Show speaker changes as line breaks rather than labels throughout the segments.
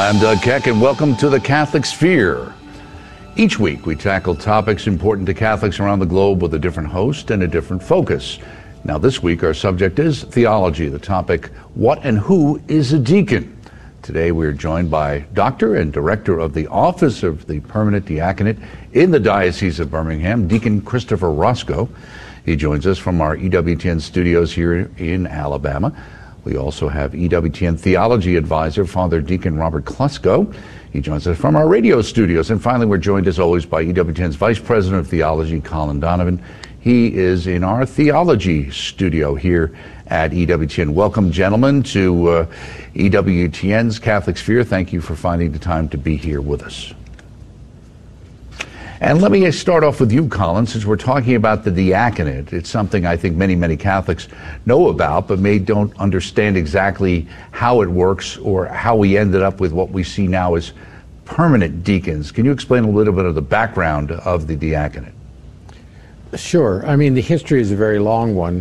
I'm Doug Keck, and welcome to the Catholic Sphere. Each week, we tackle topics important to Catholics around the globe with a different host and a different focus. Now, this week, our subject is theology, the topic, what and who is a deacon? Today, we're joined by Doctor and Director of the Office of the Permanent Diaconate in the Diocese of Birmingham, Deacon Christopher Roscoe. He joins us from our EWTN studios here in Alabama. We also have EWTN Theology Advisor, Father Deacon Robert Klusko. He joins us from our radio studios. And finally, we're joined as always by EWTN's Vice President of Theology, Colin Donovan. He is in our theology studio here at EWTN. Welcome, gentlemen, to EWTN's Catholic Sphere. Thank you for finding the time to be here with us. And let me start off with you, Colin, since we're talking about the diaconate. It's something I think many Catholics know about, but don't understand exactly how it works or how we ended up with what we see now as permanent deacons. Can you explain a little bit of the background of the diaconate?
Sure. I mean, the history is a very long one.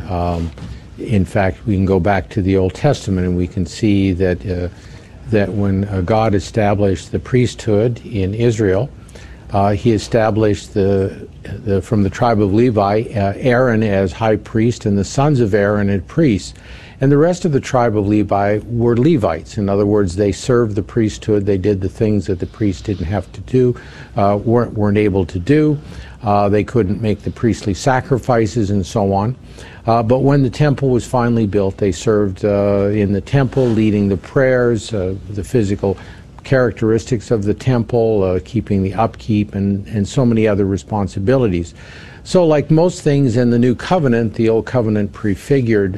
In fact, we can go back to the Old Testament and we can see that that when God established the priesthood in Israel, he established from the tribe of Levi, Aaron as high priest and the sons of Aaron as priests. And the rest of the tribe of Levi were Levites. In other words, they served the priesthood. They did the things that the priest didn't have to do, weren't able to do. They couldn't make the priestly sacrifices and so on. But when the temple was finally built, they served in the temple, leading the prayers, the physical characteristics of the temple, keeping the upkeep, and so many other responsibilities. So like most things in the New Covenant, the Old Covenant prefigured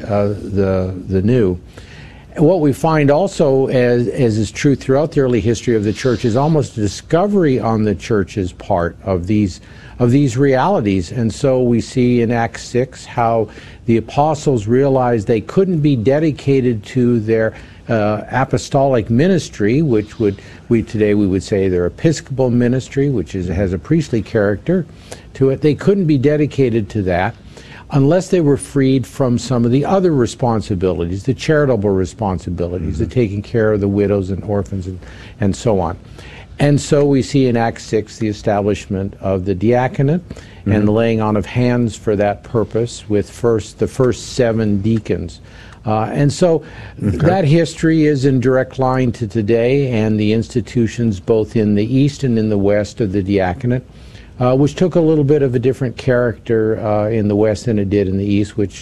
the New. And what we find also, as is true throughout the early history of the Church, is almost a discovery on the Church's part of these realities. And so we see in Acts 6 how the apostles realized they couldn't be dedicated to their apostolic ministry, which today we would say their episcopal ministry, which has a priestly character to it. They couldn't be dedicated to that unless they were freed from some of the other responsibilities, the charitable responsibilities, the taking care of the widows and orphans and so on. And so we see in Acts 6 the establishment of the diaconate and the laying on of hands for that purpose with the first 7 deacons. And so that history is in direct line to today and the institutions both in the East and in the West of the diaconate, which took a little bit of a different character in the West than it did in the East, which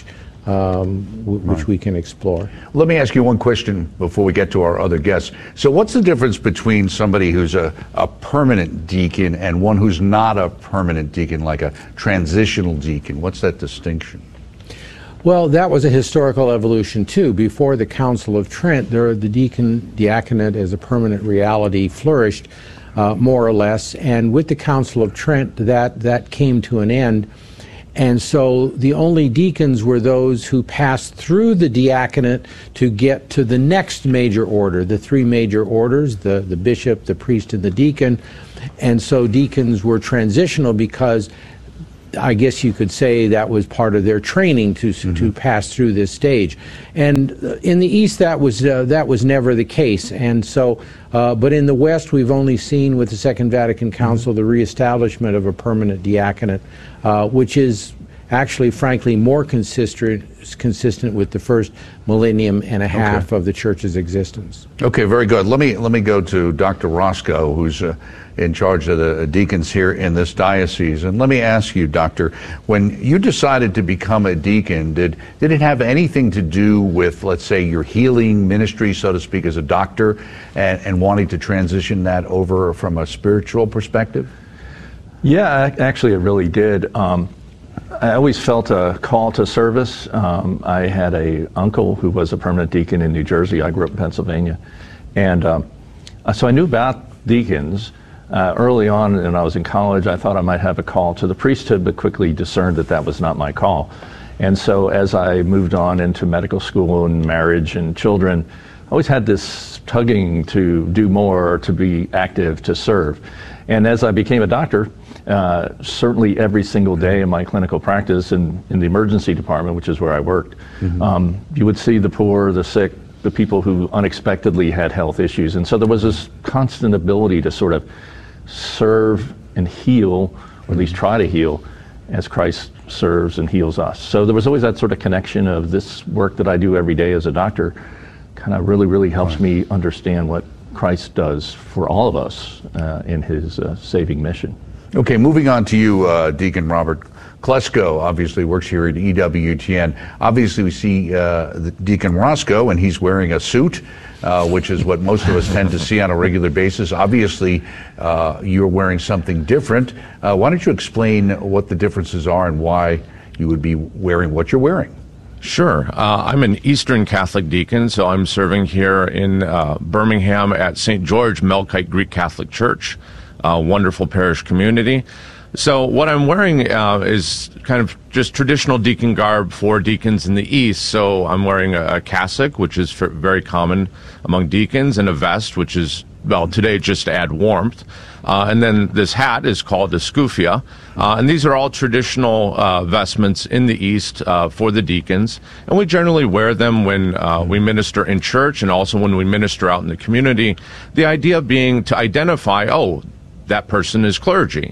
we can explore.
Let me ask you one question before we get to our other guests. So what's the difference between somebody who's a permanent deacon and one who's not a permanent deacon, like a transitional deacon? What's that distinction?
Well, that was a historical evolution too. Before the Council of Trent, the diaconate as a permanent reality flourished, more or less. And with the Council of Trent, that came to an end. And so the only deacons were those who passed through the diaconate to get to the next major order, the 3 major orders, the bishop, the priest, and the deacon. And so deacons were transitional because I guess you could say that was part of their training to pass through this stage. And in the East, that was never the case. And so, but in the West, we've only seen with the Second Vatican Council the reestablishment of a permanent diaconate, which is actually, frankly, more consistent with the first millennium and a half of the Church's existence.
Okay, very good. Let me go to Dr. Roscoe, who's in charge of the deacons here in this diocese. And let me ask you, Doctor, when you decided to become a deacon, did it have anything to do with, let's say, your healing ministry, so to speak, as a doctor, and wanting to transition that over from a spiritual perspective?
Yeah, actually it really did. I always felt a call to service. I had an uncle who was a permanent deacon in New Jersey. I grew up in Pennsylvania. And so I knew about deacons. Early on when I was in college, I thought I might have a call to the priesthood, but quickly discerned that was not my call. And so as I moved on into medical school and marriage and children, I always had this tugging to do more, to be active, to serve. And as I became a doctor, certainly every single day in my clinical practice in the emergency department, which is where I worked, you would see the poor, the sick, the people who unexpectedly had health issues. And so there was this constant ability to sort of serve and heal, or at least try to heal, as Christ serves and heals us. So there was always that sort of connection of this work that I do every day as a doctor kind of really helps me understand what Christ does for all of us in his saving mission.
Okay, moving on to you, Deacon Robert Klesko, obviously works here at EWTN. Obviously, we see Deacon Roscoe, and he's wearing a suit, which is what most of us tend to see on a regular basis. Obviously, you're wearing something different. Why don't you explain what the differences are and why you would be wearing what you're wearing?
Sure. I'm an Eastern Catholic deacon, so I'm serving here in Birmingham at St. George Melkite Greek Catholic Church, a wonderful parish community. So what I'm wearing is kind of just traditional deacon garb for deacons in the East. So I'm wearing a cassock, which is very common among deacons, and a vest, which is, well, today just to add warmth. And then this hat is called a skufia. And these are all traditional vestments in the East for the deacons. And we generally wear them when we minister in church and also when we minister out in the community. The idea being to identify, oh, that person is clergy.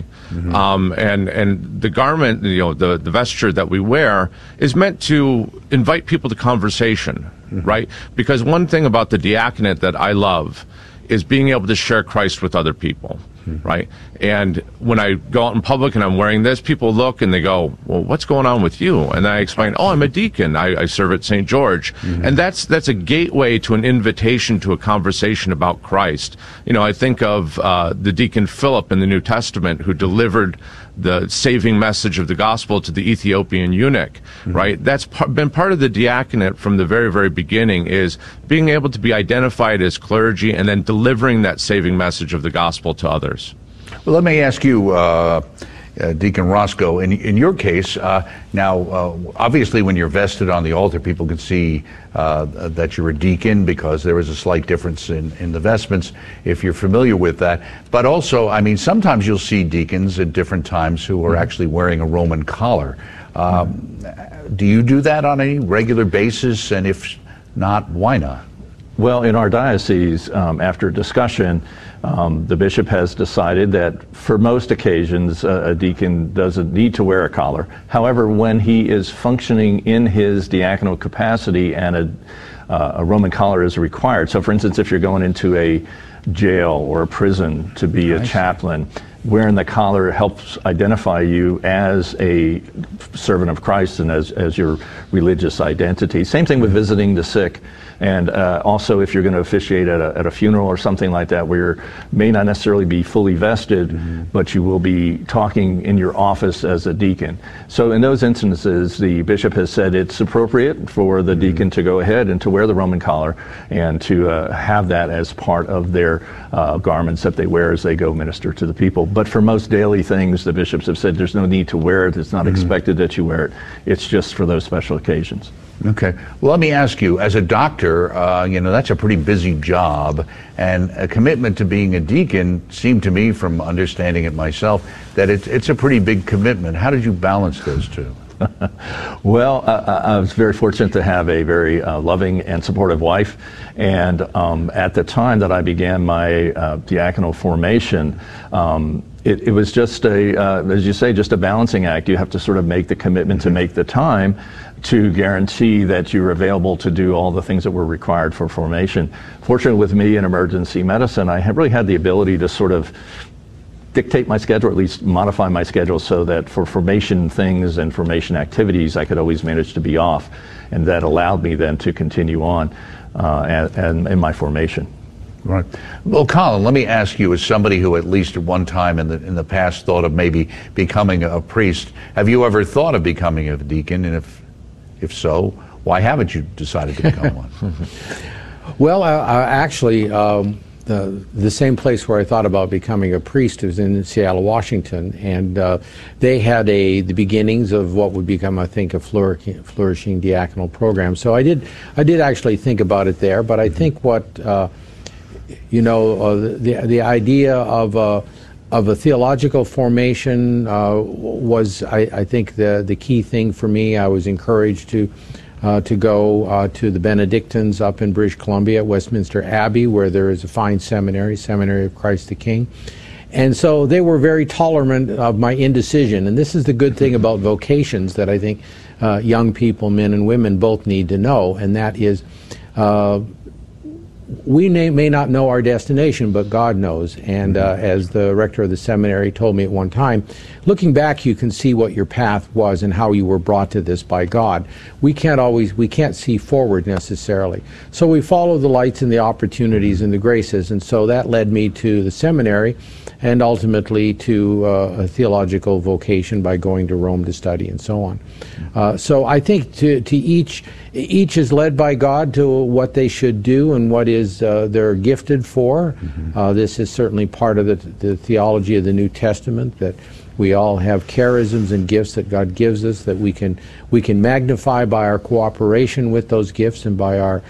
And the garment, the vesture that we wear is meant to invite people to conversation, right? Because one thing about the diaconate that I love is being able to share Christ with other people, right? And when I go out in public and I'm wearing this, people look and they go, well, what's going on with you? And I explain, oh, I'm a deacon. I serve at St. George. And that's a gateway to an invitation to a conversation about Christ. I think of the deacon Philip in the New Testament, who delivered the saving message of the gospel to the Ethiopian eunuch, right? That's been part of the diaconate from the very, very beginning, is being able to be identified as clergy and then delivering that saving message of the gospel to others.
Well, let me ask you, Deacon Roscoe, in your case, now, obviously when you're vested on the altar, people can see that you're a deacon because there is a slight difference in the vestments, if you're familiar with that. But also, I mean, sometimes you'll see deacons at different times who are actually wearing a Roman collar. Do you do that on a regular basis? And if not, why not?
Well, in our diocese, after discussion, the bishop has decided that for most occasions, a deacon doesn't need to wear a collar. However, when he is functioning in his diaconal capacity and a Roman collar is required, so for instance, if you're going into a jail or a prison to be a chaplain, wearing the collar helps identify you as a servant of Christ and as your religious identity. Same thing with visiting the sick. And also, if you're going to officiate at a funeral or something like that, where you may not necessarily be fully vested, but you will be talking in your office as a deacon. So in those instances, the bishop has said it's appropriate for the deacon to go ahead and to wear the Roman collar and to have that as part of their garments that they wear as they go minister to the people. But for most daily things, the bishops have said there's no need to wear it. It's not expected that you wear it. It's just for those special occasions.
Okay. Well, let me ask you, as a doctor, that's a pretty busy job, and a commitment to being a deacon seemed to me, from understanding it myself, that it's a pretty big commitment. How did you balance those two?
Well, I was very fortunate to have a very loving and supportive wife, and at the time that I began my diaconal formation, it was just as you say, just a balancing act. You have to sort of make the commitment to make the time to guarantee that you're available to do all the things that were required for formation. Fortunately, with me in emergency medicine, I have really had the ability to sort of dictate my schedule, or at least modify my schedule, so that for formation things and formation activities, I could always manage to be off. And that allowed me then to continue on and in my formation.
Right. Well, Colin, let me ask you, as somebody who at least at one time in the past thought of maybe becoming a priest, have you ever thought of becoming a deacon? And if so, why haven't you decided to become one?
Well, actually, the same place where I thought about becoming a priest was in Seattle, Washington, and they had the beginnings of what would become, I think, a flourishing diaconal program. So I did actually think about it there, but I think what the idea of a theological formation was, I think, the key thing for me. I was encouraged to to go to the Benedictines up in British Columbia at Westminster Abbey, where there is a fine seminary, Seminary of Christ the King. And so they were very tolerant of my indecision. And this is the good thing about vocations that I think young people, men and women, both need to know, and that is we may not know our destination, but God knows. And as the rector of the seminary told me at one time, looking back, you can see what your path was and how you were brought to this by God. We can't see forward necessarily. So we follow the lights and the opportunities and the graces. And so that led me to the seminary and ultimately to a theological vocation by going to Rome to study and so on. So I think to each is led by God to what they should do and what is they're gifted for. This is certainly part of the theology of the New Testament, that we all have charisms and gifts that God gives us, that we can magnify by our cooperation with those gifts and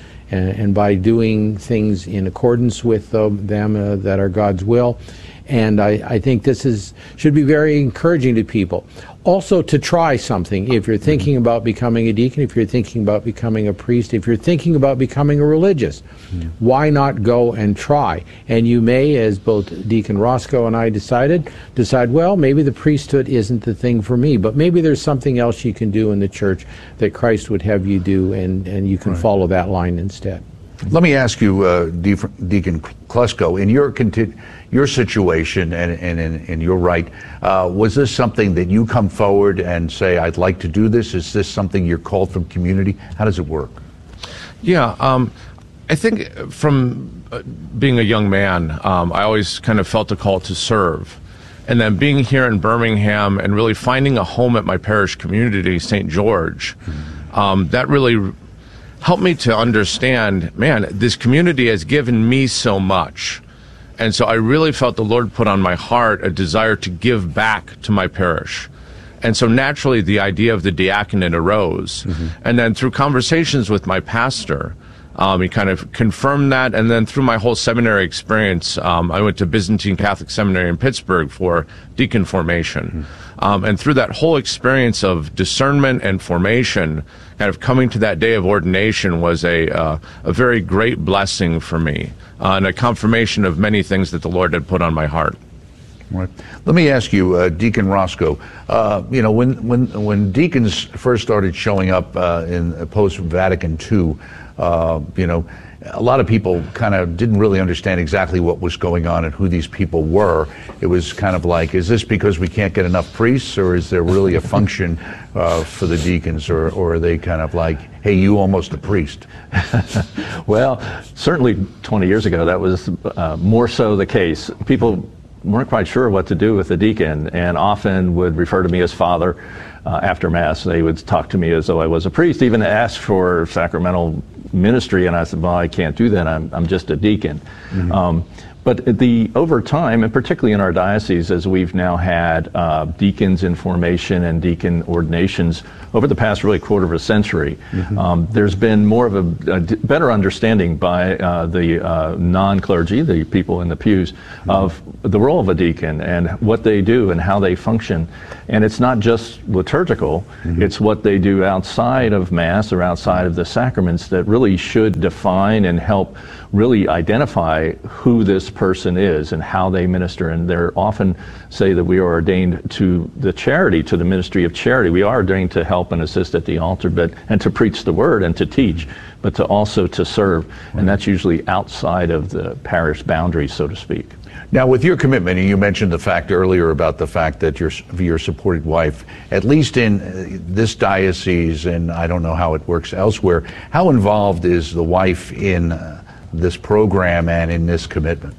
by doing things in accordance with them that are God's will. And I think this should be very encouraging to people. Also to try something. If you're thinking about becoming a deacon, if you're thinking about becoming a priest, if you're thinking about becoming a religious, why not go and try? And you may, as both Deacon Roscoe and I decide, well, maybe the priesthood isn't the thing for me, but maybe there's something else you can do in the church that Christ would have you do, and you can follow that line instead.
Let me ask you, Deacon Klusko, in your situation and you're right, was this something that you come forward and say, I'd like to do this? Is this something you're called from community? How does it work?
Yeah, I think from being a young man, I always kind of felt a call to serve. And then being here in Birmingham and really finding a home at my parish community, St. George, that really helped me to understand, man, this community has given me so much. And so I really felt the Lord put on my heart a desire to give back to my parish. And so naturally the idea of the diaconate arose. And then through conversations with my pastor, he kind of confirmed that. And then through my whole seminary experience, I went to Byzantine Catholic Seminary in Pittsburgh for deacon formation. And through that whole experience of discernment and formation, kind of coming to that day of ordination was a very great blessing for me, and a confirmation of many things that the Lord had put on my heart.
Right. Let me ask you, Deacon Roscoe, when deacons first started showing up in post-Vatican II, a lot of people kind of didn't really understand exactly what was going on and who these people were. It was kind of like, is this because we can't get enough priests, or is there really a function for the deacons, or are they kind of like, hey, you almost a priest?
Well, certainly 20 years ago, that was more so the case. People weren't quite sure what to do with the deacon and often would refer to me as father. After Mass, they would talk to me as though I was a priest, even ask for sacramental ministry, and I said, well, I can't do that. I'm just a deacon. But over time, and particularly in our diocese, as we've now had deacons in formation and deacon ordinations over the past really quarter of a century, there's been more of a better understanding by the non-clergy, the people in the pews, of the role of a deacon and what they do and how they function. And it's not just liturgical, it's what they do outside of Mass or outside of the sacraments that really should define and help really identify who this person is and how they minister. And they often say that we are ordained to the charity, to the ministry of charity. We are ordained to help and assist at the altar, and to preach the word and to teach, but to also to serve. And that's usually outside of the parish boundaries, so to speak.
Now, with your commitment, and you mentioned the fact earlier about the fact that your supported wife, at least in this diocese, and I don't know how it works elsewhere, how involved is the wife in this program and in this commitment?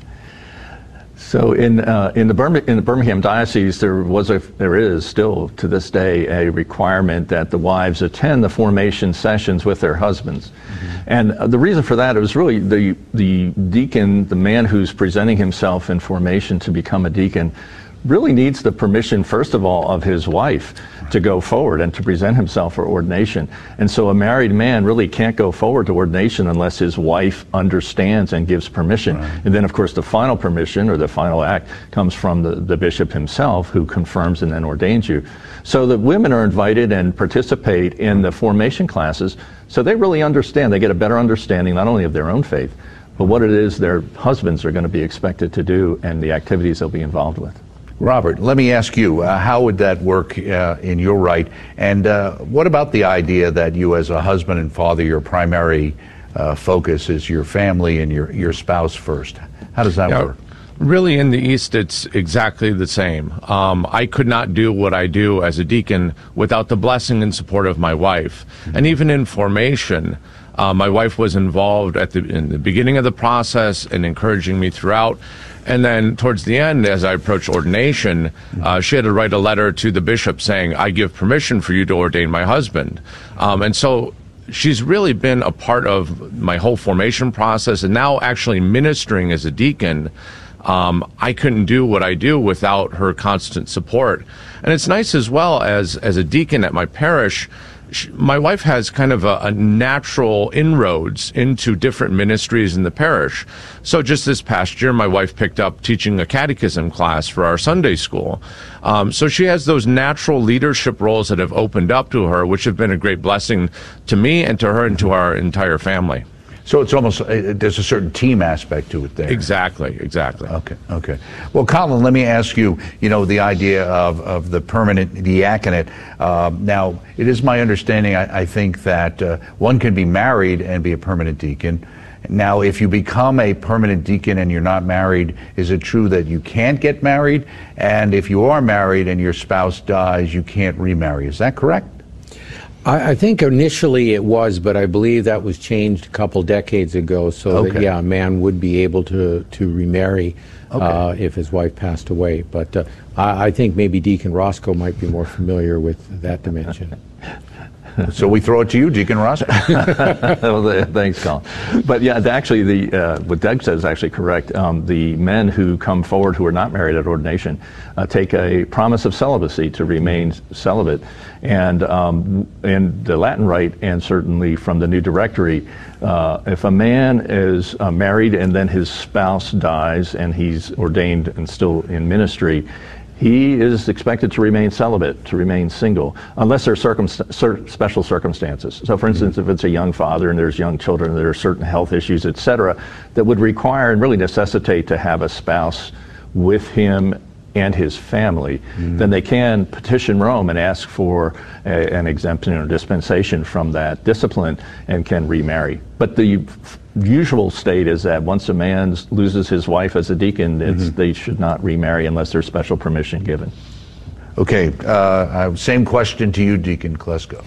So in the Birmingham diocese, there is still to this day a requirement that the wives attend the formation sessions with their husbands. And the reason for that is really the deacon, the man who's presenting himself in formation to become a deacon, really needs the permission, first of all, of his wife to go forward and to present himself for ordination. And so a married man really can't go forward to ordination unless his wife understands and gives permission. And then, of course, the final permission or the final act comes from the bishop himself, who confirms and then ordains you. So the women are invited and participate in the formation classes So they really understand. They get a better understanding not only of their own faith, but what it is their husbands are going to be expected to do and the activities they'll be involved with.
Robert, let me ask you, how would that work in your right? And what about the idea that you as a husband and father, your primary focus is your family and your spouse first? How does that work?
Really, in the East, it's exactly the same. I could not do what I do as a deacon without the blessing and support of my wife. Mm-hmm. And even in formation, my wife was involved in the beginning of the process and encouraging me throughout. And then towards the end, as I approached ordination, she had to write a letter to the bishop saying, I give permission for you to ordain my husband. And so she's really been a part of my whole formation process, and now actually ministering as a deacon. I couldn't do what I do without her constant support. And it's nice as well as a deacon at my parish, my wife has kind of a natural inroads into different ministries in the parish. So just this past year, my wife picked up teaching a catechism class for our Sunday school. So she has those natural leadership roles that have opened up to her, which have been a great blessing to me and to her and to our entire family.
So it's almost, there's a certain team aspect to it there.
Exactly.
Okay. Well, Colin, let me ask you, the idea of the permanent diaconate. Now, it is my understanding, I think, that one can be married and be a permanent deacon. Now, if you become a permanent deacon and you're not married, is it true that you can't get married? And if you are married and your spouse dies, you can't remarry. Is that correct?
I think initially it was, but I believe that was changed a couple decades ago, so that, a man would be able to remarry if his wife passed away. But I think maybe Deacon Roscoe might be more familiar with that dimension.
So we throw it to you, Deacon Roscoe.
Well, thanks, Colin. But yeah, actually, what Doug says is actually correct. The men who come forward who are not married at ordination take a promise of celibacy to remain celibate. And in the Latin Rite, and certainly from the New Directory, if a man is married and then his spouse dies and he's ordained and still in ministry, he is expected to remain celibate, to remain single, unless there are special circumstances. So, for instance, if it's a young father and there's young children, and there are certain health issues, etc., that would require and really necessitate to have a spouse with him and his family, then they can petition Rome and ask for an exemption or dispensation from that discipline and can remarry. But the usual state is that once a man loses his wife as a deacon, they should not remarry unless there's special permission given.
Okay, same question to you, Deacon Klesko.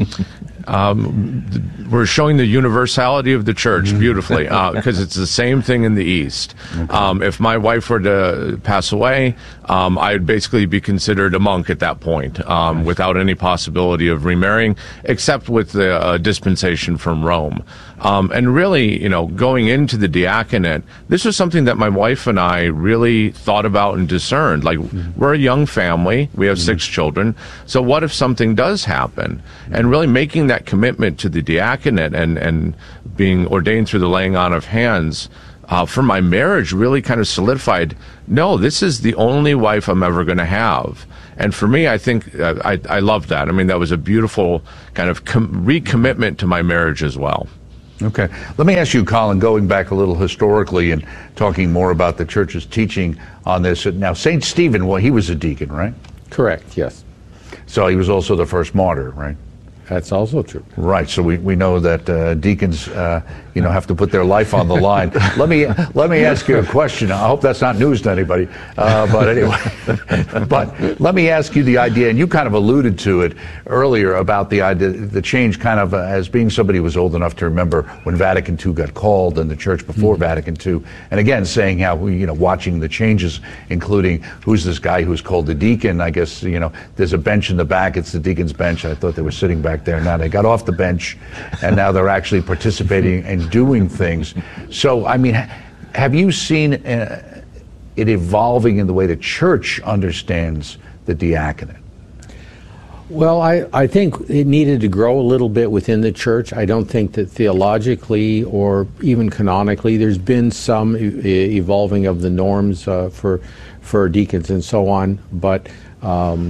We're showing the universality of the church beautifully, because it's the same thing in the East. Okay. If my wife were to pass away, I would basically be considered a monk at that point, without any possibility of remarrying, except with the dispensation from Rome. And really, going into the diaconate, this was something that my wife and I really thought about and discerned. Like, we're a young family, we have 6 children, so what if something does happen? And really making that commitment to the diaconate and being ordained through the laying on of hands for my marriage really kind of solidified, no, this is the only wife I'm ever going to have. And for me, I think I love that. I mean, that was a beautiful kind of recommitment to my marriage as well.
Okay. Let me ask you, Colin, going back a little historically and talking more about the church's teaching on this. Now, St. Stephen, well, he was a deacon, right?
Correct, yes.
So he was also the first martyr, right?
That's also true.
Right. So we know that deacons, have to put their life on the line. Let me ask you a question. I hope that's not news to anybody. But anyway, but let me ask you the idea, and you kind of alluded to it earlier about the idea, the change kind of as being somebody who was old enough to remember when Vatican II got called and the church before Vatican II, and again saying how watching the changes, including who's this guy who's called the deacon. I guess there's a bench in the back. It's the deacon's bench. I thought they were sitting back there. Now they got off the bench, and now they're actually participating and doing things. So, I mean, have you seen it evolving in the way the church understands the diaconate?
Well, I think it needed to grow a little bit within the church. I don't think that theologically or even canonically there's been some evolving of the norms for deacons and so on, but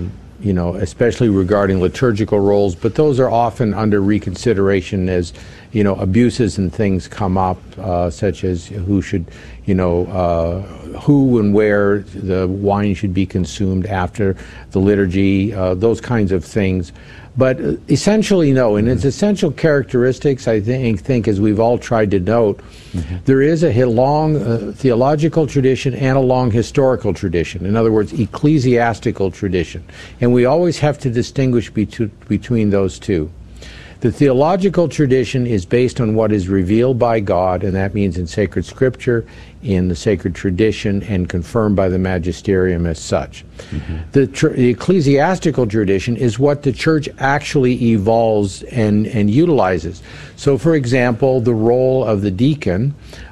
especially regarding liturgical roles, but those are often under reconsideration as, abuses and things come up, such as who should, who and where the wine should be consumed after the liturgy, those kinds of things. But essentially, no. In its essential characteristics, I think as we've all tried to note, there is a long theological tradition and a long historical tradition. In other words, ecclesiastical tradition. And we always have to distinguish between those two. The theological tradition is based on what is revealed by God, and that means in sacred scripture, in the sacred tradition, and confirmed by the magisterium as such. The ecclesiastical tradition is what the church actually evolves and utilizes. So, for example, the role of the deacon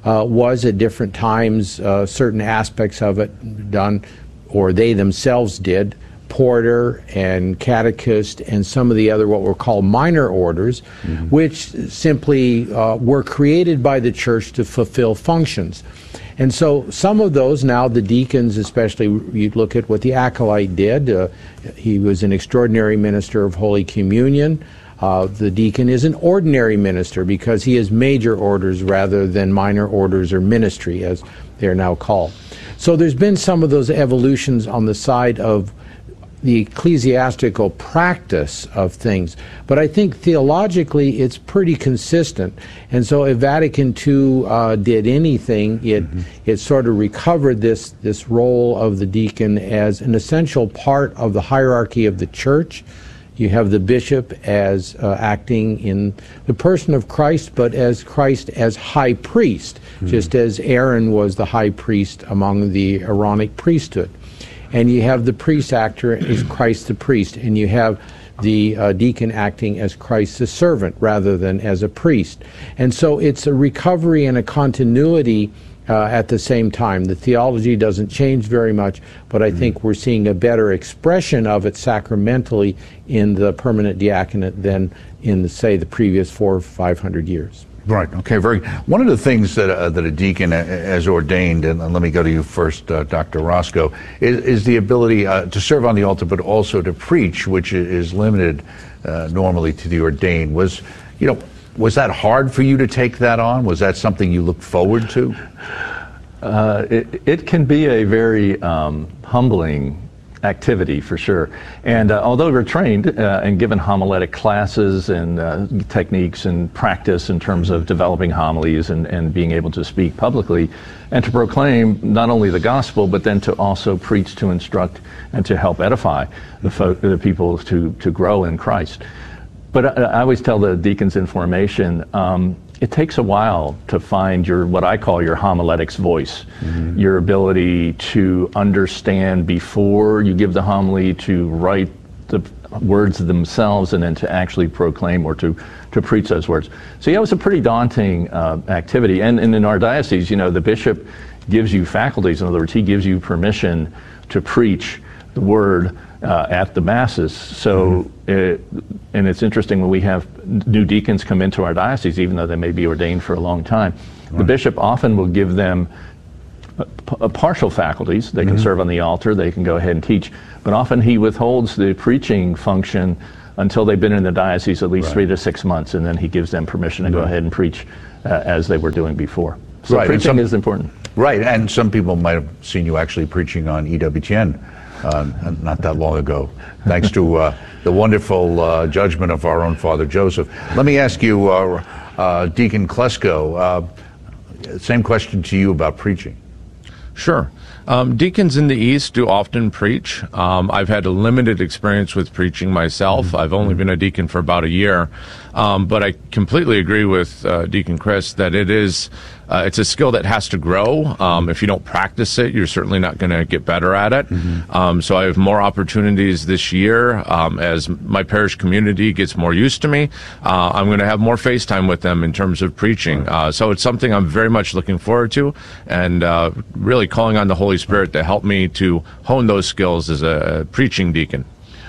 was at different times, certain aspects of it done, or they themselves did, porter and catechist and some of the other what were called minor orders, which simply were created by the church to fulfill functions. And so some of those now, the deacons especially, you look at what the acolyte did. He was an extraordinary minister of Holy Communion. The deacon is an ordinary minister because he is major orders rather than minor orders or ministry as they're now called. So there's been some of those evolutions on the side of the ecclesiastical practice of things. But I think theologically it's pretty consistent. And so if Vatican II did anything, it sort of recovered this role of the deacon as an essential part of the hierarchy of the church. You have the bishop as acting in the person of Christ, but as Christ as high priest, just as Aaron was the high priest among the Aaronic priesthood. And you have the priest actor as Christ the priest, and you have the deacon acting as Christ the servant rather than as a priest. And so it's a recovery and a continuity at the same time. The theology doesn't change very much, but I think we're seeing a better expression of it sacramentally in the permanent diaconate than in, say, the previous 400 or 500 years.
Right. Okay. One of the things that a deacon has ordained, and let me go to you first, Dr. Roscoe, is the ability to serve on the altar, but also to preach, which is limited normally to the ordained. Was that hard for you to take that on? Was that something you looked forward to?
It can be a very humbling activity for sure. And although we're trained and given homiletic classes and techniques and practice in terms of developing homilies and being able to speak publicly and to proclaim not only the gospel, but then to also preach, to instruct, and to help edify the people to grow in Christ. But I always tell the deacons in formation, it takes a while to find what I call your homiletics voice, your ability to understand before you give the homily, to write the words themselves, and then to actually proclaim or to preach those words. So yeah, it was a pretty daunting activity. And in our diocese, the bishop gives you faculties. In other words, he gives you permission to preach the word at the masses. So, and it's interesting when we have new deacons come into our diocese, even though they may be ordained for a long time, the bishop often will give them partial faculties. They can serve on the altar, they can go ahead and teach, but often he withholds the preaching function until they've been in the diocese at least 3 to 6 months, and then he gives them permission to go ahead and preach as they were doing before. So preaching is important.
Right, and some people might have seen you actually preaching on EWTN not that long ago, thanks to the wonderful judgment of our own Father Joseph. Let me ask you, Deacon Klesko, same question to you about preaching.
Sure. Deacons in the East do often preach. I've had a limited experience with preaching myself. I've only been a deacon for about a year. But I completely agree with Deacon Chris that it's a skill that has to grow. If you don't practice it, you're certainly not going to get better at it. So I have more opportunities this year. As my parish community gets more used to me, I'm going to have more FaceTime with them in terms of preaching. So it's something I'm very much looking forward to, and really calling on the Holy Spirit to help me to hone those skills as a preaching deacon.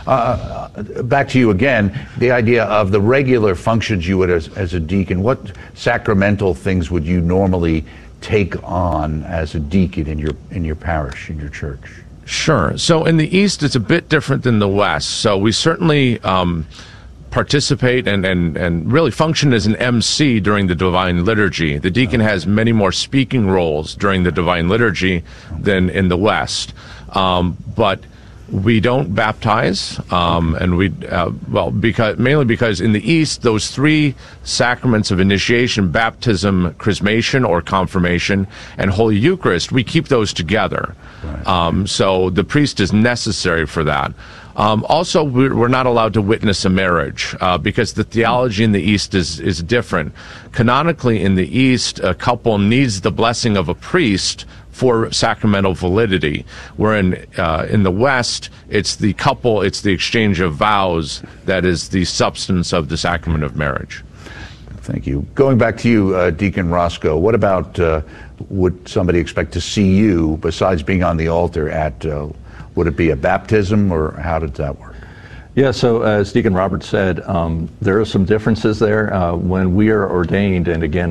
Back to you again, the idea of the regular functions you would as a deacon. What sacramental things would you normally take on as a deacon in your parish, in your church?
Sure. So in the East, it's a bit different than the West. So we certainly participate and really function as an MC during the Divine Liturgy. The deacon has many more speaking roles during the Divine Liturgy than in the West. But we don't baptize, and mainly because in the East, those three sacraments of initiation, baptism, chrismation or confirmation, and Holy Eucharist, we keep those together. Right. So the priest is necessary for that. Also, we're not allowed to witness a marriage because the theology in the East is different. Canonically, in the East, a couple needs the blessing of a priest for sacramental validity, where in the West, it's the couple, it's the exchange of vows that is the substance of the sacrament of marriage.
Thank you. Going back to you, Deacon Roscoe, what about would somebody expect to see you besides being on the altar at, would it be a baptism, or how did that work?
Yeah, so as Deacon Robert said, there are some differences there. When we are ordained, and again,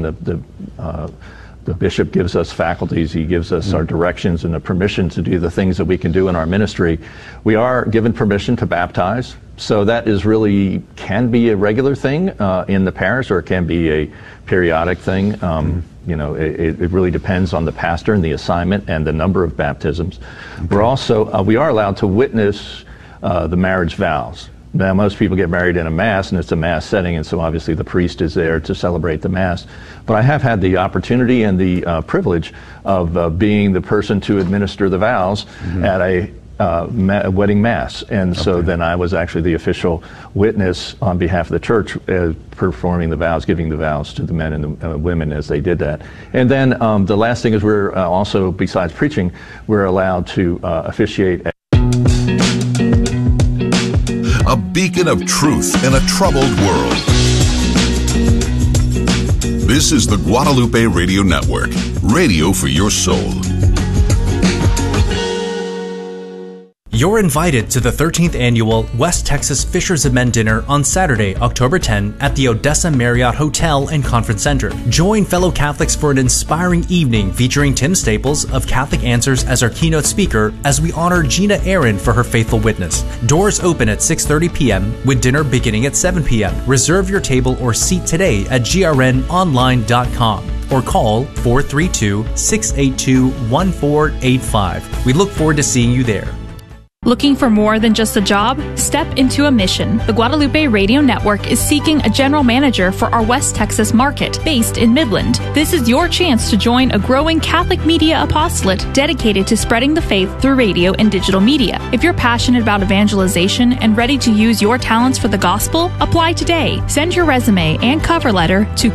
the bishop gives us faculties, he gives us our directions and the permission to do the things that we can do in our ministry. We are given permission to baptize, so that is really, can be a regular thing in the parish, or it can be a periodic thing. You know, it really depends on the pastor and the assignment and the number of baptisms. Okay. We are allowed to witness the marriage vows. Now, most people get married in a Mass, and it's a Mass setting, and so obviously the priest is there to celebrate the Mass. But I have had the opportunity and the privilege of being the person to administer the vows at a wedding Mass. And so then I was actually the official witness on behalf of the church performing the vows, giving the vows to the men and the women as they did that. And then the last thing is we're also, besides preaching, we're allowed to officiate
a beacon of truth in a troubled world. This is the Guadalupe Radio Network, radio for your soul.
You're invited to the 13th Annual West Texas Fishers of Men Dinner on Saturday, October 10 at the Odessa Marriott Hotel and Conference Center. Join fellow Catholics for an inspiring evening featuring Tim Staples of Catholic Answers as our keynote speaker as we honor Gina Aaron for her faithful witness. Doors open at 6:30 p.m. with dinner beginning at 7 p.m. Reserve your table or seat today at grnonline.com or call 432-682-1485. We look forward to seeing you there.
Looking for more than just a job? Step into a mission. The Guadalupe Radio Network is seeking a general manager for our West Texas market, based in Midland. This is your chance to join a growing Catholic media apostolate dedicated to spreading the faith through radio and digital media. If you're passionate about evangelization and ready to use your talents for the gospel, apply today. Send your resume and cover letter to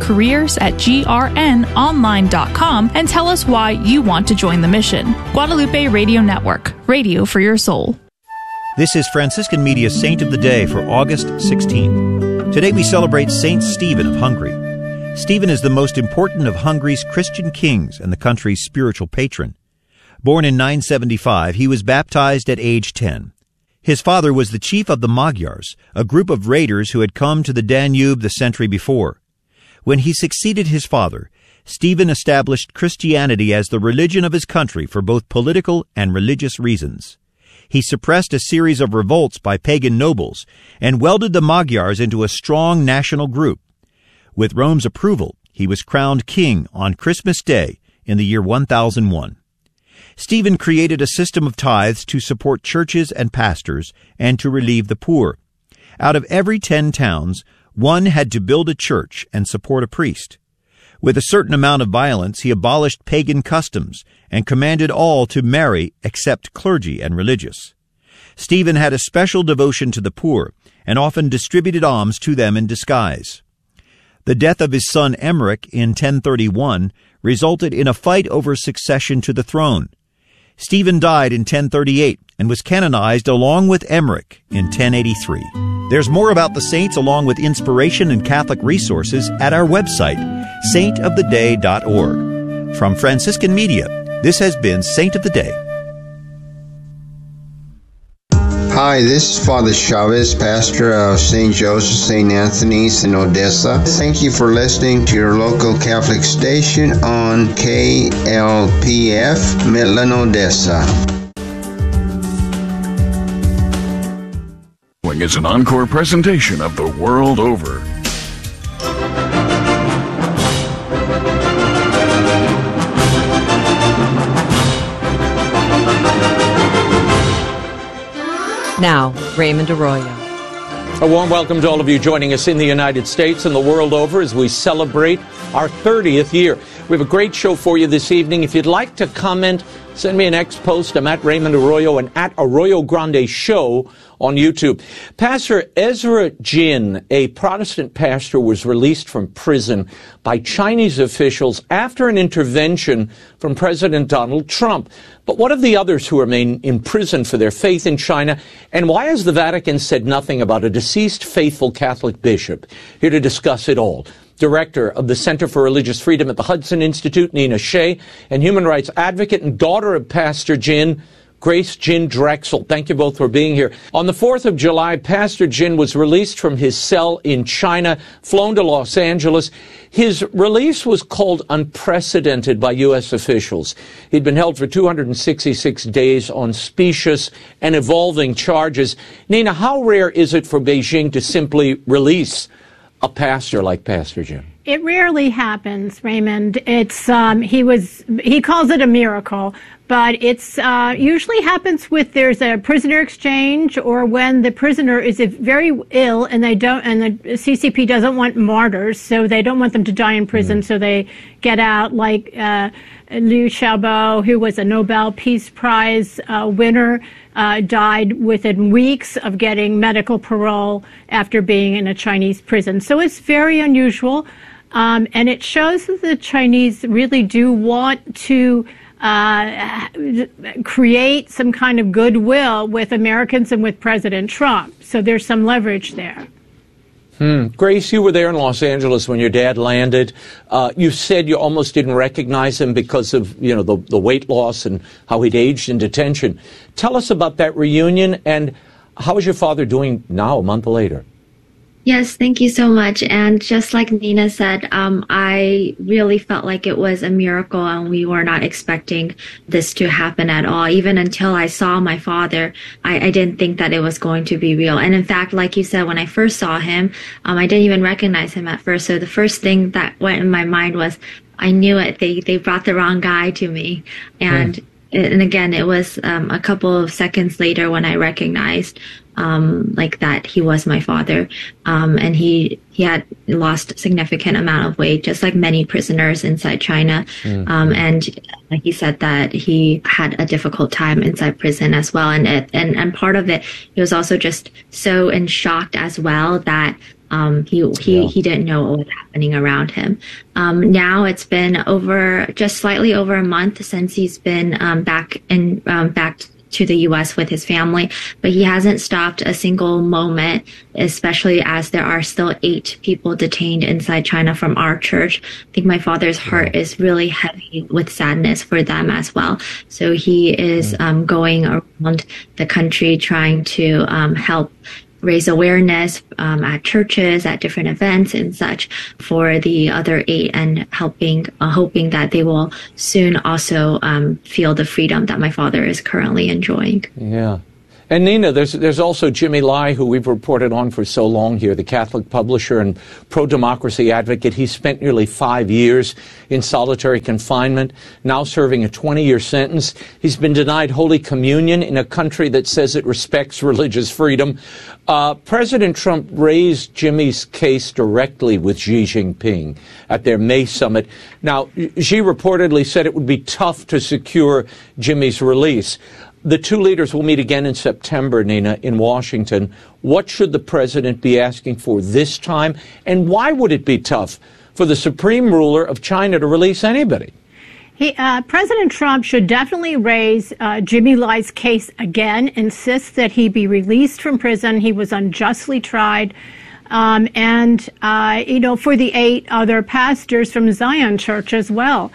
careers@grnonline.com and tell us why you want to join the mission. Guadalupe Radio Network, radio for your soul.
This is Franciscan Media's Saint of the Day for August 16th. Today we celebrate Saint Stephen of Hungary. Stephen is the most important of Hungary's Christian kings and the country's spiritual patron. Born in 975, he was baptized at age 10. His father was the chief of the Magyars, a group of raiders who had come to the Danube the century before. When he succeeded his father, Stephen established Christianity as the religion of his country for both political and religious reasons. He suppressed a series of revolts by pagan nobles and welded the Magyars into a strong national group. With Rome's approval, he was crowned king on Christmas Day in the year 1001. Stephen created a system of tithes to support churches and pastors and to relieve the poor. Out of every 10 towns, one had to build a church and support a priest. With a certain amount of violence, he abolished pagan customs and commanded all to marry except clergy and religious. Stephen had a special devotion to the poor and often distributed alms to them in disguise. The death of his son Emmerich in 1031 resulted in a fight over succession to the throne. Stephen died in 1038 and was canonized along with Emmerich in 1083. There's more about the saints along with inspiration and Catholic resources at our website, saintoftheday.org. From Franciscan Media, this has been Saint of the Day.
Hi, this is Father Chavez, pastor of St. Joseph, St. Anthony's in Odessa. Thank you for listening to your local Catholic station on KLPF, Midland, Odessa.
following is an encore presentation of The World Over.
Now, Raymond Arroyo.
A warm welcome to all of you joining us in the United States and the world over as we celebrate our 30th year. We have a great show for you this evening. If you'd like to comment, send me an X post. I'm at Raymond Arroyo and at Arroyo Grande Show on YouTube. Pastor Ezra Jin, a Protestant pastor, was released from prison by Chinese officials after an intervention from President Donald Trump. But what of the others who remain in prison for their faith in China? And why has the Vatican said nothing about a deceased faithful Catholic bishop? Here to discuss it all, Director of the Center for Religious Freedom at the Hudson Institute, Nina Shea, and human rights advocate and daughter of Pastor Jin, Grace Jin Drexel. Thank you both for being here. On the 4th of July, Pastor Jin was released from his cell in China, flown to Los Angeles. His release was called unprecedented by U.S. officials. He'd been held for 266 days on specious and evolving charges. Nina, how rare is it for Beijing to simply release a pastor like Pastor Jin?
It rarely happens, Raymond. It's he calls it a miracle, but it's usually happens with there's a prisoner exchange or when the prisoner is very ill and the CCP doesn't want martyrs, so they don't want them to die in prison, so they get out, like Liu Xiaobo, who was a Nobel Peace Prize winner, died within weeks of getting medical parole after being in a Chinese prison. So it's very unusual, and it shows that the Chinese really do want to create some kind of goodwill with Americans and with President Trump. So there's some leverage there.
Grace, you were there in Los Angeles when your dad landed. You said you almost didn't recognize him because of, the weight loss and how he'd aged in detention. Tell us about that reunion, and how is your father doing now, a month later?
Yes, thank you so much. And just like Nina said, I really felt like it was a miracle and we were not expecting this to happen at all. Even until I saw my father, I didn't think that it was going to be real. And in fact, like you said, when I first saw him, I didn't even recognize him at first. So the first thing that went in my mind was, I knew it. They brought the wrong guy to me. And again, it was a couple of seconds later when I recognized that he was my father. And he had lost a significant amount of weight, just like many prisoners inside China. And he said that he had a difficult time inside prison as well. And part of it, he was also just so in shock as well that he didn't know what was happening around him. Now it's been just slightly over a month since he's been back to the U.S. with his family, but he hasn't stopped a single moment, especially as there are still 8 people detained inside China from our church. I think my father's heart is really heavy with sadness for them as well. So he is going around the country trying to help raise awareness at churches, at different events and such for the other 8, and hoping that they will soon also feel the freedom that my father is currently enjoying.
Yeah. And Nina, there's also Jimmy Lai, who we've reported on for so long here, the Catholic publisher and pro-democracy advocate. He spent nearly 5 years in solitary confinement, now serving a 20-year sentence. He's been denied Holy Communion in a country that says it respects religious freedom. President Trump raised Jimmy's case directly with Xi Jinping at their May summit. Now, Xi reportedly said it would be tough to secure Jimmy's release. The two leaders will meet again in September, Nina, in Washington. What should the president be asking for this time? And why would it be tough for the supreme ruler of China to release anybody?
President Trump should definitely raise Jimmy Lai's case again, insist that he be released from prison. He was unjustly tried. For the 8 other pastors from Zion Church as well.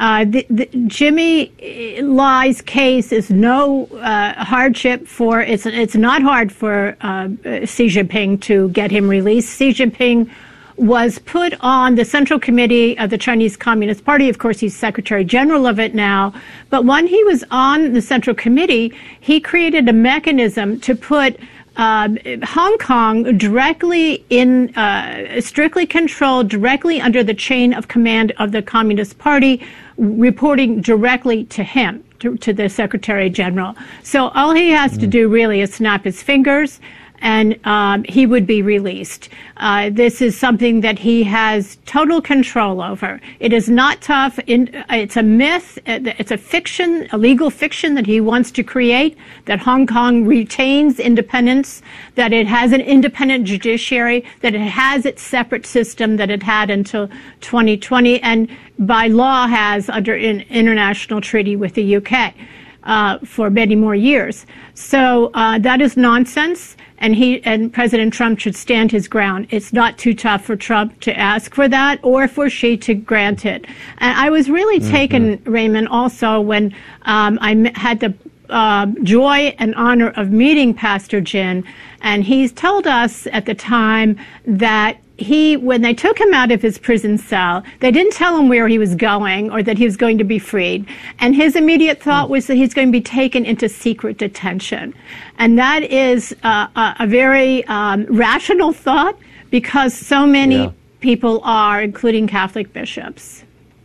Jimmy Lai's case is no hardship for, it's not hard for Xi Jinping to get him released. Xi Jinping was put on the Central Committee of the Chinese Communist Party. Of course, he's Secretary General of it now. But when he was on the Central Committee, he created a mechanism to put Hong Kong directly strictly controlled, directly under the chain of command of the Communist Party, reporting directly to him, to the Secretary General. So all he has to do really is snap his fingers, and he would be released. This is something that he has total control over. It is not tough. It's a myth. It's a fiction, a legal fiction that he wants to create, that Hong Kong retains independence, that it has an independent judiciary, that it has its separate system that it had until 2020, and by law has under an international treaty with the UK for many more years. So that is nonsense. And President Trump should stand his ground. It's not too tough for Trump to ask for that or for Xi to grant it. And I was really taken, Raymond, also when I had the joy and honor of meeting Pastor Jin, and he told us at the time that when they took him out of his prison cell, they didn't tell him where he was going or that he was going to be freed. And his immediate thought was that he's going to be taken into secret detention. And that is a very rational thought, because so many people are, including Catholic bishops.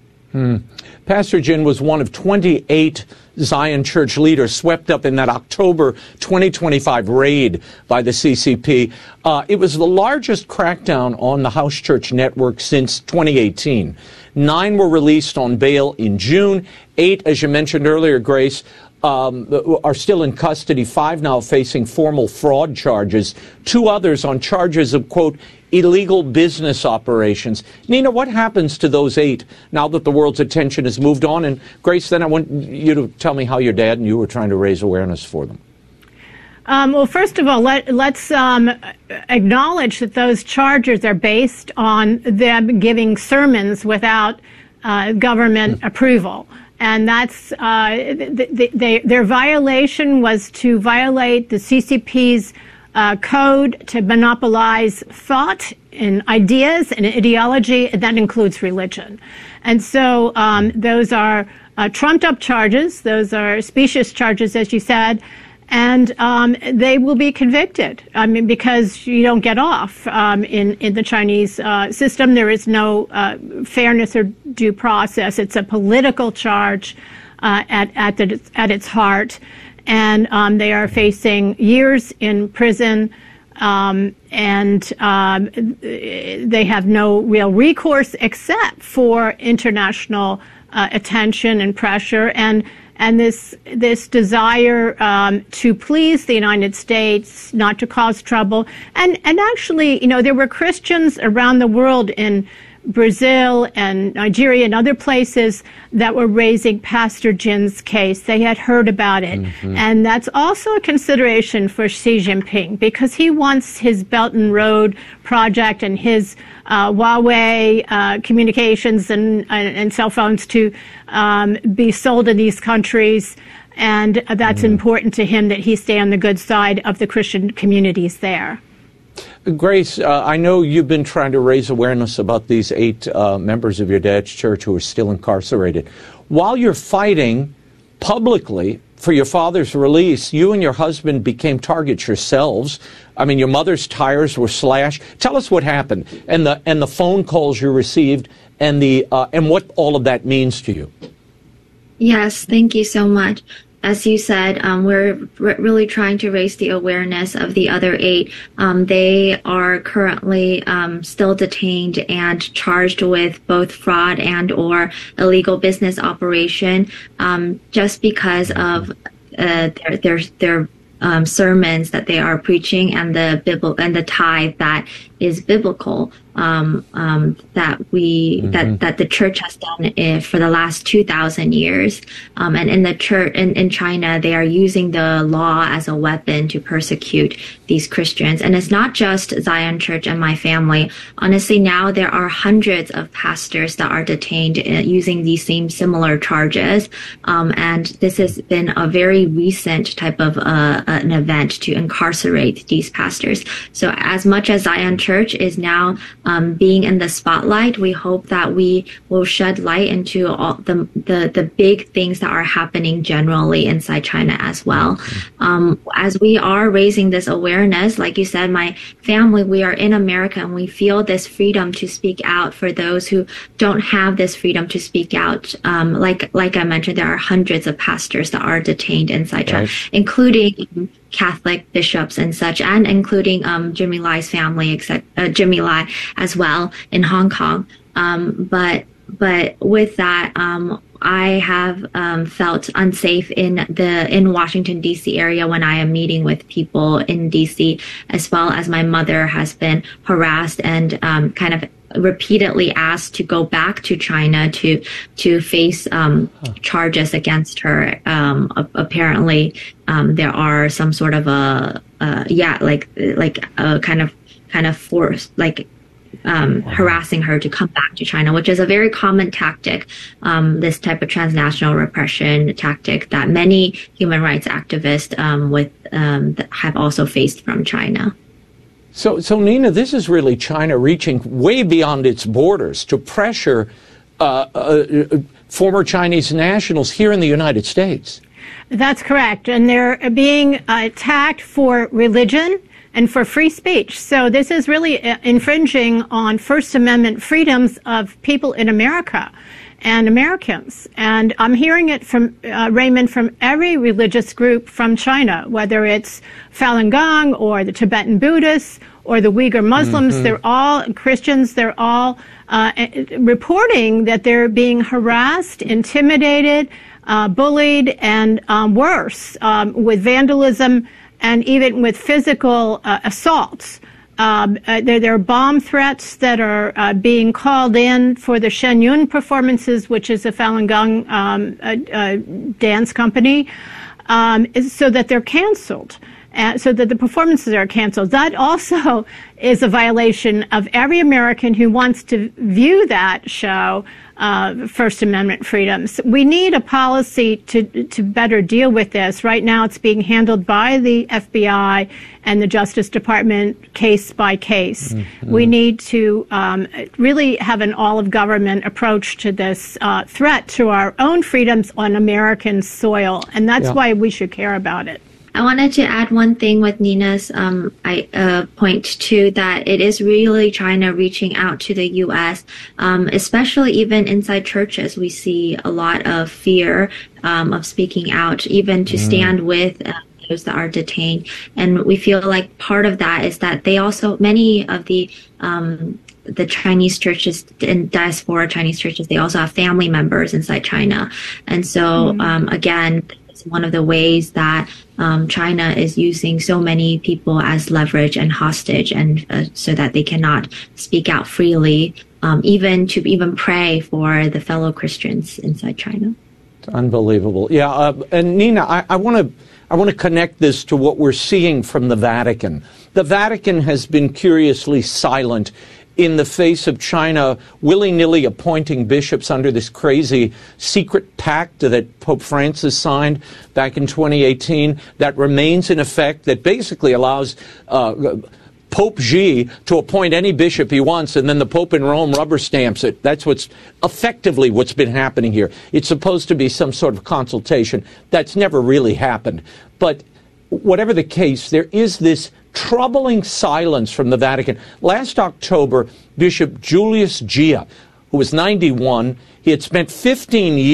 Pastor Jin was one of 28 Zion Church leaders swept up in that October 2025 raid by the CCP. It was the largest crackdown on the house church network since 2018. 9 were released on bail in June. 8, as you mentioned earlier, Grace, are still in custody. 5 now facing formal fraud charges. 2 others on charges of, quote, illegal business operations. Nina, what happens to those 8 now that the world's attention has moved on? And Grace, then I want you to tell me how your dad and you were trying to raise awareness for them.
Well, first of all, let's acknowledge that those charges are based on them giving sermons without government approval. And that's their violation was to violate the CCP's code to monopolize thought and ideas and ideology, and that includes religion. And so those are trumped up charges. Those are specious charges, as you said, and they will be convicted. I mean, because you don't get off in the Chinese system. There is no fairness or due process. It's a political charge at its heart. And they are facing years in prison, and they have no real recourse except for international attention and pressure, and this desire to please the United States, not to cause trouble. And actually, you know, there were Christians around the world in Brazil and Nigeria and other places that were raising Pastor Jin's case. They had heard about it. And that's also a consideration for Xi Jinping, because he wants his Belt and Road project and his Huawei communications and cell phones to be sold in these countries. And that's important to him, that he stay on the good side of the Christian communities there.
Grace, I know you've been trying to raise awareness about these 8 members of your dad's church who are still incarcerated. While you're fighting publicly for your father's release, you and your husband became targets yourselves. I mean, your mother's tires were slashed. Tell us what happened, and the phone calls you received, and what all of that means to you.
Yes, thank you so much. As you said, we're really trying to raise the awareness of the other 8. They are currently still detained and charged with both fraud and or illegal business operation, just because of their sermons that they are preaching and the tithe that is biblical. That the church has done for the last 2,000 years. And in the church, in China, they are using the law as a weapon to persecute these Christians. And it's not just Zion Church and my family. Honestly, now there are hundreds of pastors that are detained using these same similar charges. And this has been a very recent type of an event to incarcerate these pastors. So as much as Zion Church church is now being in the spotlight. We hope that we will shed light into all the big things that are happening generally inside China as well. As we are raising this awareness, like you said, my family, we are in America, and we feel this freedom to speak out for those who don't have this freedom to speak out. Like I mentioned, there are hundreds of pastors that are detained inside China, including Catholic bishops and such, and including Jimmy Lai's family, Jimmy Lai as well in Hong Kong. But with that, I have felt unsafe in Washington D.C. area when I am meeting with people in D.C., as well as my mother has been harassed and kind of repeatedly asked to go back to China to face charges against her. Apparently, there are some sort of kind of force, harassing her to come back to China, which is a very common tactic, this type of transnational repression tactic that many human rights activists have also faced from China.
So Nina, this is really China reaching way beyond its borders to pressure former Chinese nationals here in the United States.
That's correct. And they're being attacked for religion and for free speech. So this is really infringing on First Amendment freedoms of people in America and Americans. And I'm hearing it from, Raymond, from every religious group from China, whether it's Falun Gong or the Tibetan Buddhists or the Uyghur Muslims. They're all Christians. They're all reporting that they're being harassed, intimidated, bullied, and worse, with vandalism and even with physical assaults. There are bomb threats that are being called in for the Shen Yun performances, which is a Falun Gong dance company, so that they're canceled, so that the performances are canceled. That also is a violation of every American who wants to view that show, First Amendment freedoms. We need a policy to better deal with this. Right now it's being handled by the FBI and the Justice Department case by case. We need to really have an all-of-government approach to this threat to our own freedoms on American soil, and that's why we should care about it.
I wanted to add one thing with Nina's point too, that it is really China reaching out to the U.S., especially even inside churches. We see a lot of fear of speaking out, even to stand with those that are detained. And we feel like part of that is that they also, many of the Chinese churches and diaspora Chinese churches, they also have family members inside China. And so, again, it's one of the ways that China is using so many people as leverage and hostage, and so that they cannot speak out freely, even pray for the fellow Christians inside China.
It's unbelievable. Yeah, and Nina, I want to connect this to what we're seeing from the Vatican. The Vatican has been curiously silent in the face of China willy-nilly appointing bishops under this crazy secret pact that Pope Francis signed back in 2018 that remains in effect, that basically allows Pope Xi to appoint any bishop he wants, and then the Pope in Rome rubber stamps it. That's what's been happening here. It's supposed to be some sort of consultation. That's never really happened. But whatever the case, there is this troubling silence from the Vatican. Last October, Bishop Julius Gia, who was 91, he had spent 15 years